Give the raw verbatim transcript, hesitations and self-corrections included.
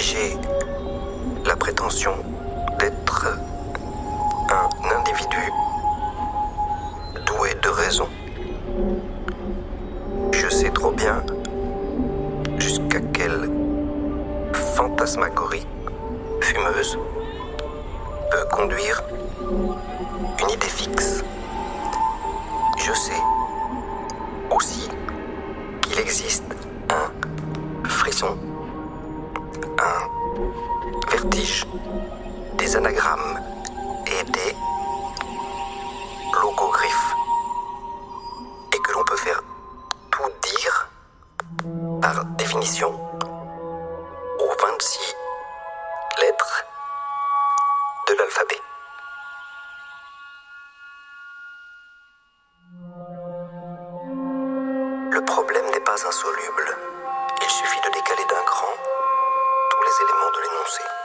j'ai la prétention d'être un individu doué de raison. Je sais trop bien jusqu'à quelle fantasmagorie fumeuse peut conduire une idée fixe. Je sais aussi qu'il existe un frisson, un vertige, des anagrammes et des logogriffes, et que l'on peut faire tout dire par définition aux vingt-six lettres de l'alphabet. Le problème n'est pas insoluble. Il suffit de décaler d'un cran tous les éléments de l'énoncé.